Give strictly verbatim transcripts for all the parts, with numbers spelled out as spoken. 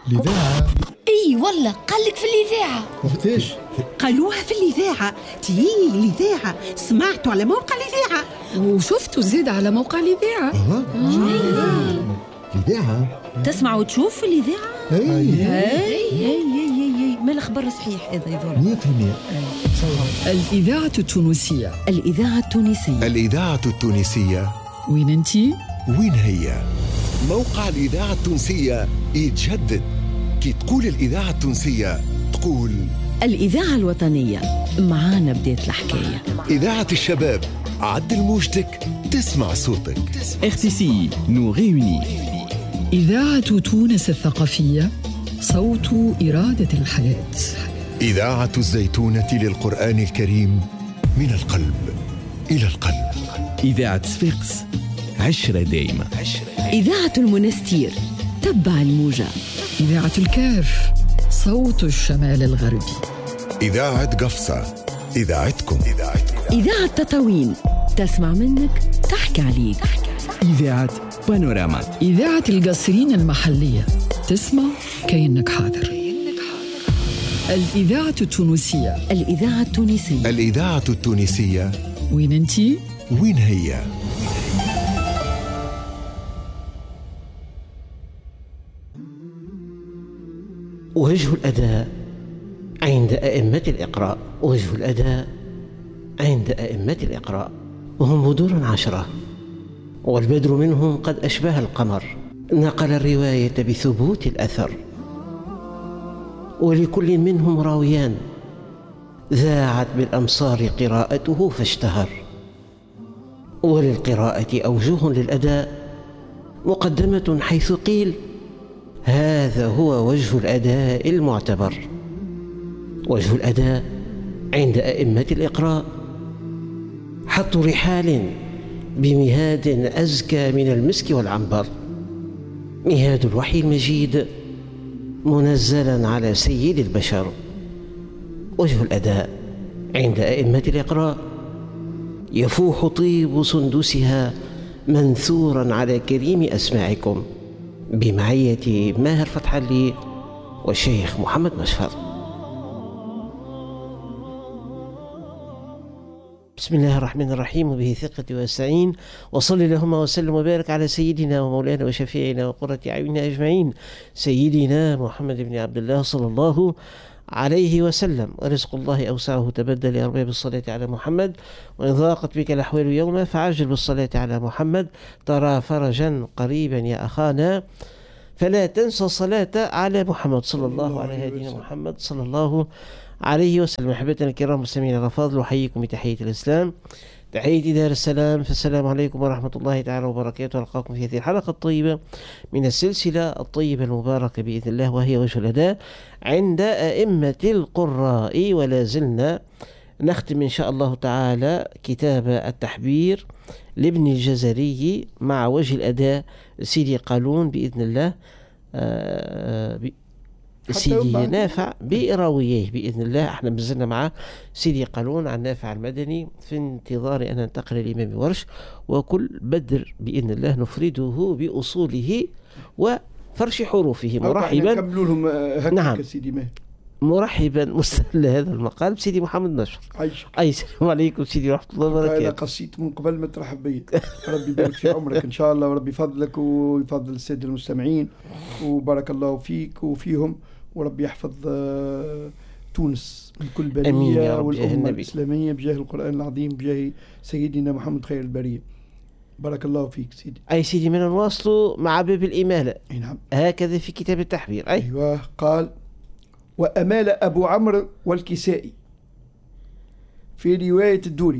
الإذاعة. اي والله قال لك في الإذاعة. وقتاش؟ قالوها في الإذاعة. تي الإذاعة سمعتوا على موقع الإذاعة وشفتوا زيد على موقع الإذاعة. الإذاعة تسمع وتشوف في الإذاعة. هاي هاي هاي ما الخبر صحيح هذا يظهر مية في المية. الإذاعة التونسية. الإذاعة التونسية. الإذاعة التونسية. وين انتي؟ وين هي؟ موقع الإذاعة التونسية يتجدد. كي تقول الإذاعة التونسية تقول الإذاعة الوطنية. معانا بداية الحكاية. إذاعة الشباب. عدل موجتك تسمع صوتك. اختسي نو غيوني. إذاعة تونس الثقافية. صوت إرادة الحياة. إذاعة الزيتونة للقرآن الكريم. من القلب إلى القلب. إذاعة صفاقس. عشرة دايمة. إذاعة المنستير. تبع الموجة. إذاعة الكاف. صوت الشمال الغربي. إذاعة قفصة. إذاعتكم. إذاعة تطاوين. تسمع منك تحكي عليك. إذاعة بانوراما. إذاعة القصرين المحلية. تسمع كأنك حاضر. الإذاعة التونسية. الإذاعة التونسية. الإذاعة التونسية. وين انتي؟ وين هي؟ وجه الأداء عند أئمة الإقراء. وجه الأداء عند أئمة الإقراء وهم بدور عشرة، والبدر منهم قد أشبه القمر، نقل الرواية بثبوت الأثر، ولكل منهم راويان ذاعت بالأمصار قراءته فاشتهر. وللقراءة أوجه للأداء مقدمة، حيث قيل هذا هو وجه الأداء المعتبر. وجه الأداء عند أئمة الإقراء حط رحال بمهاد أزكى من المسك والعنبر، مهاد الوحي المجيد منزلا على سيد البشر. وجه الأداء عند أئمة الإقراء يفوح طيب سندسها منثورا على كريم أسماعكم، بمعية ماهر فتح الله والشيخ محمد مشفر. بسم الله الرحمن الرحيم، وبه ثقة واستعين، وصل اللهم وسلم وبارك على سيدنا ومولانا وشفيعنا وقرة أعيننا أجمعين، سيدنا محمد بن عبد الله صلى الله عليه وسلم. ورزق الله أوسعه تبدل يا ربي بالصلاة على محمد، وإن ضاقت بك الأحوال يوما فعجل بالصلاة على محمد، ترى فرجا قريبا يا أخانا، فلا تنسى الصلاة على محمد صلى الله عليه وسلم. محمد صلى الله عليه وسلم. أحبتنا الكرام المستمعين الأفاضل، أحييكم بتحية الإسلام، تحية دار السلام، فالسلام عليكم ورحمة الله تعالى وبركاته. ألقاكم في هذه الحلقة الطيبة من السلسلة الطيبة المباركة بإذن الله، وهي وجه الأداء عند أئمة القراء. ولا زلنا نختم إن شاء الله تعالى كتاب التحبير لابن الجزري مع وجه الأداء سيدي قالون بإذن الله، آه سيدي نافع براويه بإذن الله. احنا مازلنا مع سيدي قالون عن نافع المدني في انتظار أن ننتقل للإمام ورش، وكل بدر بإذن الله نفرده بأصوله وفرش حروفه. مرحبا لهم نعم سيدي ماهر. مرحبا مستهل هذا المقال بسيدي محمد نشر. أي السلام عليكم سيدي ورحمة الله وبركاته. أنا قصيت من قبل ما ترحب بي. ربي يبارك في عمرك إن شاء الله، وربي يفضلك ويفضل السادة المستمعين، وبارك الله فيك وفيهم، وربي يحفظ تونس من كل بلية والأمة الإسلامية بجاه القرآن العظيم، بجاه سيدنا محمد خير البرية. بارك الله فيك سيدي. أي سيدي، من نواصل مع باب الإمالة. نعم. هكذا في كتاب التحبير. أي أيوة. قال: وأمال أبو عمرو والكسائي في رواية الدوري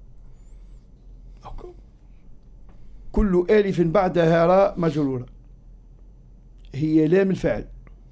كل آلف بعدها راء مجرورة هي لام الفعل،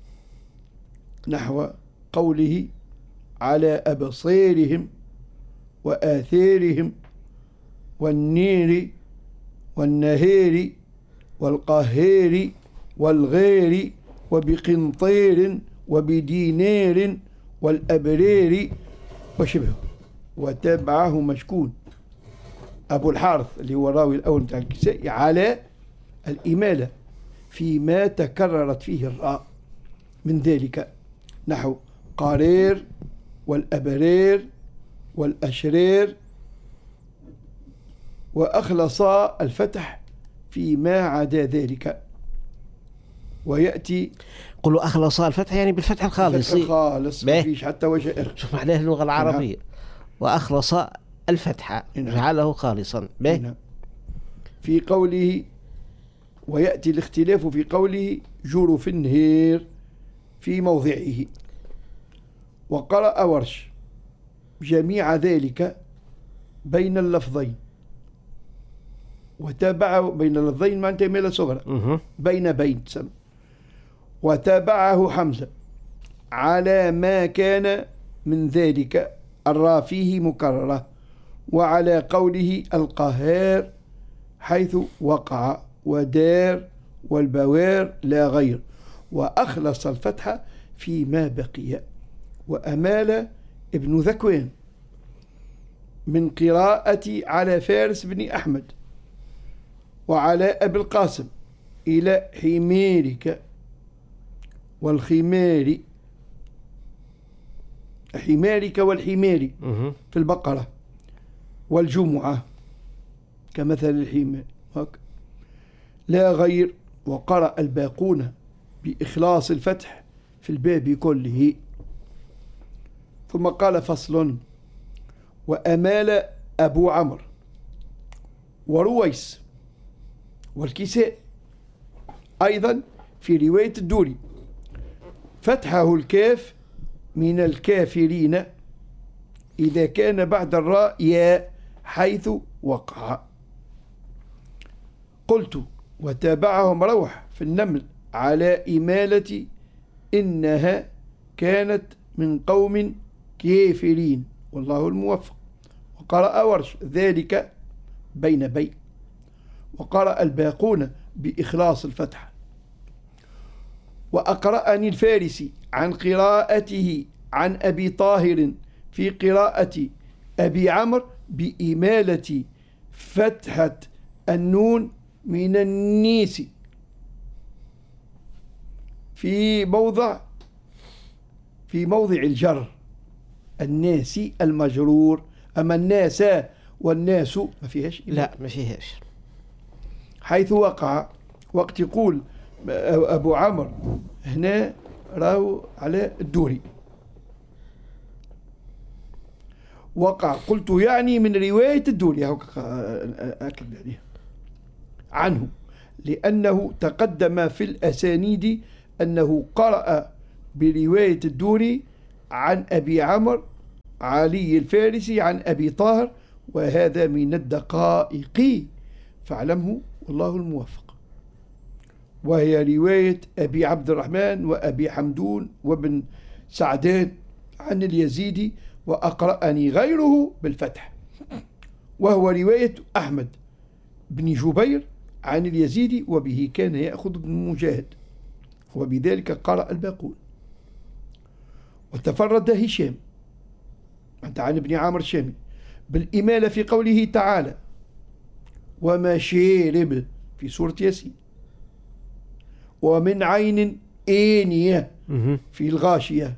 نحو قوله على أبصيرهم وآثارهم والنير والنهير والقهير والغير وبقنطير وبدينار والأبرير وشبهه. وتبعه مشكون أبو الحارث اللي هو الراوي الأول بتاع الكسائي على الإمالة فيما تكررت فيه الراء، من ذلك، نحو قارير والأبرير والأشرير. وأخلص الفتح فيما عدا ذلك. ويأتي قلوا أخلص الفتح يعني بالفتح الخالص، الفتح الخالص ما فيش حتى وجه. شوف معناه اللغة العربية. وأخلص الفتح جعله خالصا. به في قوله ويأتي الاختلاف في قوله جرف النهير في موضعه. وقرأ ورش جميع ذلك بين اللفظين، وتابعه بين اللفظين معناتها ميل صغرى بين بين تسمى. وتابعه حمزة على ما كان من ذلك الراء فيه مكررة، وعلى قوله القهار حيث وقع، ودار والبوار لا غير. وأخلص الفتح فيما بقي. وأمال ابن ذكوان من قراءة على فارس بن أحمد وعلى أبي القاسم إلى حميرك والخمار، حمارك والحمار في البقرة والجمعة كمثل الحمار لا غير. وقرأ الباقون بإخلاص الفتح في الباب كله. ثم قال فصل: وأمال أبو عمرو ورويس والكساء أيضا في رواية الدوري فتحه الكاف من الكافرين إذا كان بعد الراء ياء حيث وقع. قلت: وتابعهم روح في النمل على إمالة إنها كانت من قوم كافرين والله الموفق. وقرأ ورش ذلك بين بين. وقرأ الباقون بإخلاص الفتح. وأقرأني الفارسي عن قراءته عن أبي طاهر في قراءة أبي عمرو بإمالة فتحة النون من النيس في موضع في موضع الجر الناس المجرور. أما الناس والناس ما فيهاش، لا ما فيهاش. حيث وقع وقت يقول أبو عمرو هنا راهو على الدوري وقع. قلت يعني من رواية الدوري أكد عليه عنه، لأنه تقدم في الأسانيد أنه قرأ برواية الدوري عن أبي عمرو علي الفارسي عن أبي طاهر، وهذا من الدقائق فاعلمه والله الموفق. وهي رواية أبي عبد الرحمن وأبي حمدون وابن سعدان عن اليزيدي، وأقرأني غيره بالفتح، وهو رواية أحمد بن جبير عن اليزيدي، وبه كان يأخذ ابن مجاهد، وبذلك قرأ الباقون. وتفرد هشام عن ابن عامر الشامي بالإمالة في قوله تعالى وما شرب في سورة ياسين، ومن عين آنية في الغاشية،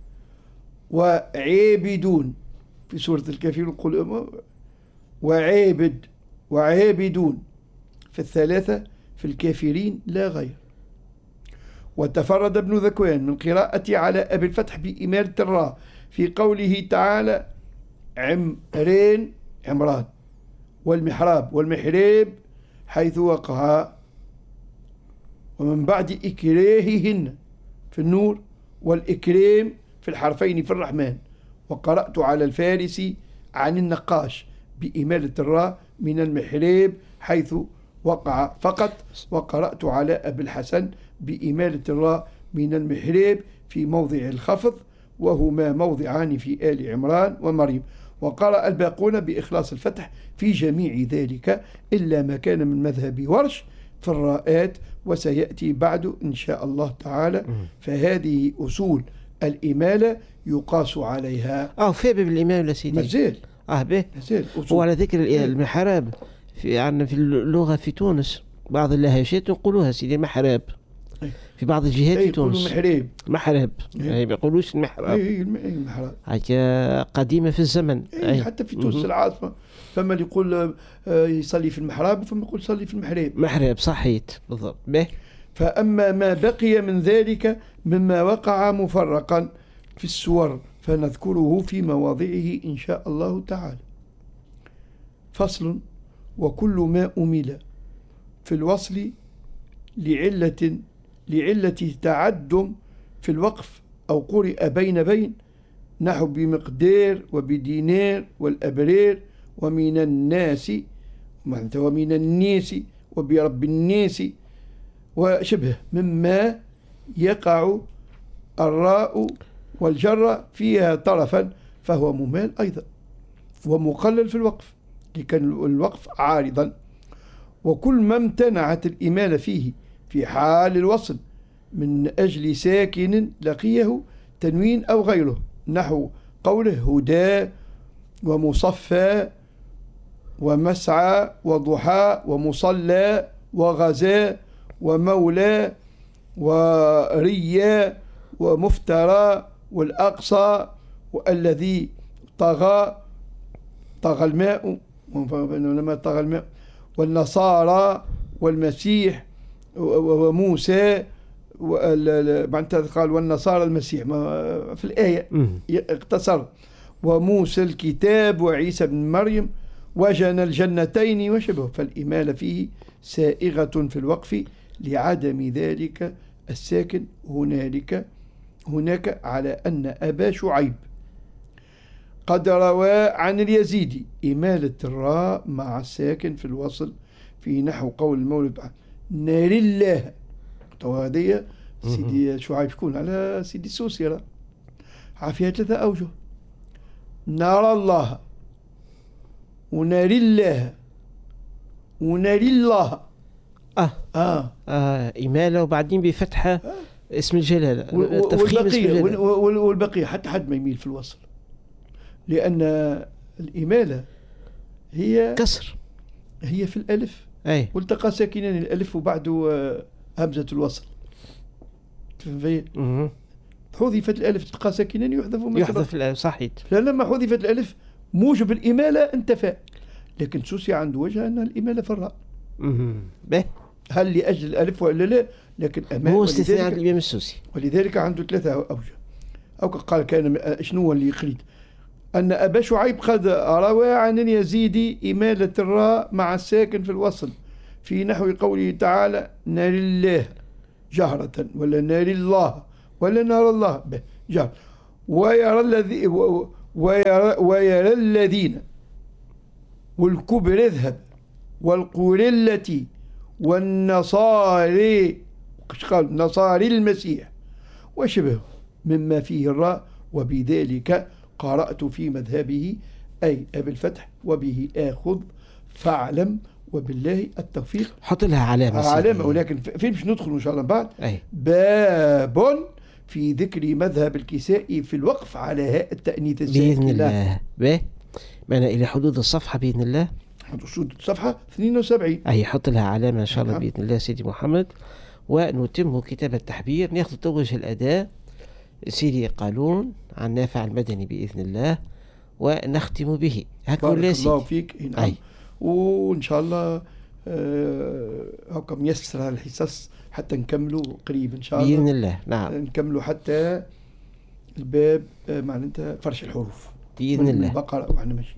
وعابدون في سورة الكافرون، وعابد وعابدون في الثلاثة في الكافرين لا غير. وتفرد ابن ذكوان من قراءة على أبي الفتح بإمالة الراء في قوله تعالى عمران عمران والمحراب والمحراب حيث وقع، ومن بعد إكراههن في النور والإكرام في الحرفين في الرحمن. وقرأت على الفارسي عن النقاش بإمالة الراء من المحراب حيث وقع فقط. وقرأت على أبي الحسن بإمالة الراء من المحراب في موضع الخفض، وهما موضعان في آل عمران ومريم. وقرأ الباقون بإخلاص الفتح في جميع ذلك إلا ما كان من مذهب ورش في الراءات، وسيأتي بعد إن شاء الله تعالى. فهذه أصول الإمالة يقاس عليها. اه في باب الإمالة سيدي مازال اه به مازال. وعلى ذكر المحراب في عندنا في اللغة في تونس بعض اللهجات يقولوها سيدي محراب، في في بعض الجهات في تونس محراب محراب إيه. أي ما يقولوش المحراب. اي المحراب حاجة قديمة في الزمن. أي حتى في تونس العاصمة فما اللي يقول يصلي في المحراب وفما يقول يصلي في المحراب. محراب صحيت بالضبط. به فأما ما بقي من ذلك مما وقع مفرقا في السور فنذكره في مواضعه إن شاء الله تعالى. فصل: وكل ما أمل في الوصل لعلة لعلة تعدم في الوقف أو قرئ بين بين نحو بمقدار وبدينار والأبرار ومن الناس ومن الناس وبرب الناس وشبه مما يقع الراء والجر فيها طرفا فهو ممال أيضا ومقلل في الوقف لكان الوقف عارضا. وكل ما امتنعت الإمالة فيه في حال الوصل من أجل ساكن لقيه تنوين أو غيره نحو قوله هدى ومصفى ومسعى وضحى ومصلى وغزاء ومولى وريا ومفترى والأقصى والذي طغى طغى الماء لما طغى الماء والنصارى والمسيح وموسى معناتها قال والنصارى المسيح في الآية اقتصر وموسى الكتاب وعيسى بن مريم وجنى الجنتين وشبه. فالإمالة فيه سائغة في الوقف لعدم ذلك الساكن هنالك هناك على أن أبا شعيب قد روى عن اليزيدي إمالة الراء مع الساكن في الوصل في نحو قول المولد نار الله. هذه سيدي شعيب شكون على سيدي السوسي عافية ثلاثة أوجه نار الله ونار الله ونار الله آه. آه. آه إمالة وبعدين بفتحة آه. اسم الجلالة والبقية, والبقية حتى حد ما يميل في الوصل لأن الإمالة هي كسر هي في الألف أي. والتقى ساكنان الألف وبعده همزة الوصل حذفت الألف تلقى ساكنان يحذف يحذف الألف صحيت. فلما حذفت الألف موجب الإمالة انتفى لكن سوسي عنده وجه أن الإمالة في الراء. به هل لأجل الألف ولا لا لكن أمام هو استثناء عند الإمام السوسي ولذلك عنده ثلاثة أوجه. أو قال كان شنو اللي يقريد أن أبا شعيب قد روى عن اليزيدي إمالة الراء مع الساكن في الوصل في نحو قوله تعالى نار الله جهرة ولا نار الله ولا نار الله جهر ويرى الذي ويرى, ويرى الذين والكبر اذهب والقرلة والنصاري قال نصاري المسيح وشبه مما فيه الراء وبذلك قرأت في مذهبه أي أبي الفتح وبه آخذ فاعلم وبالله التوفيق. حط لها علامة علامة ولكن فين مش ندخل إن شاء الله بعد أي. باب في ذكر مذهب الكسائي في الوقف على هاء التأنيث الزائد بإذن الله. به معنا إلى حدود الصفحة بإذن الله حدود الصفحة اثنين وسبعين أي حط لها علامة إن شاء الله بإذن الله سيدي محمد ونتم كتاب التحبير. ناخذ توجه الأداء سيدي قالون عن نافع المدني بإذن الله ونختم به. هكذا بارك الله فيك. نعم. أي. وإن شاء الله آه هكا ميسر الحصص حتى نكملوا قريب إن شاء الله بإذن الله. نعم نكملوا حتى الباب آه معناتها فرش الحروف بإذن الله البقرة وعنا ماشي.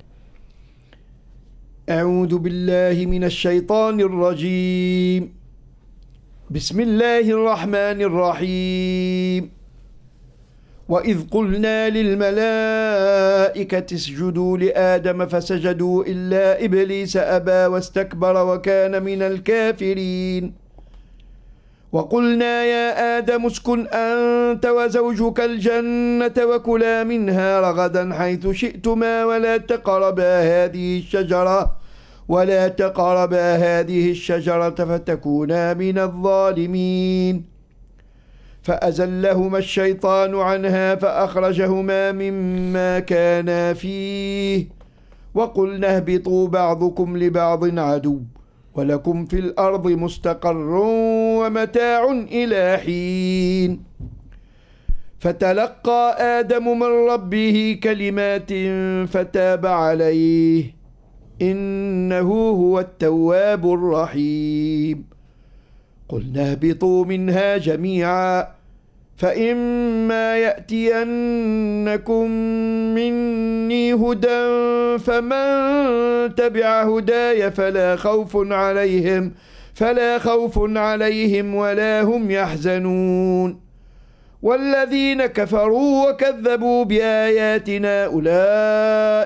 أعوذ بالله من الشيطان الرجيم. بسم الله الرحمن الرحيم. وإذ قلنا للملائكة اسجدوا لآدم فسجدوا إلا إبليس أبى واستكبر وكان من الكافرين. وقلنا يا آدم اسكن أنت وزوجك الجنة وكلا منها رغدا حيث شئتما ولا تقربا هذه الشجرة ولا تقربا هذه الشجرة فتكونا من الظالمين. فأزلهما الشيطان عنها فأخرجهما مما كانا فيه وقلنا اهبطوا بعضكم لبعض عدو ولكم في الأرض مستقر ومتاع إلى حين. فتلقى آدم من ربه كلمات فتاب عليه إنه هو التواب الرحيم. قلنا اهبطوا منها جميعا فإما يأتينكم مني هدى فمن تبع هداي فلا خوف عليهم فلا خوف عليهم ولا هم يحزنون. والذين كفروا وكذبوا بآياتنا أولئك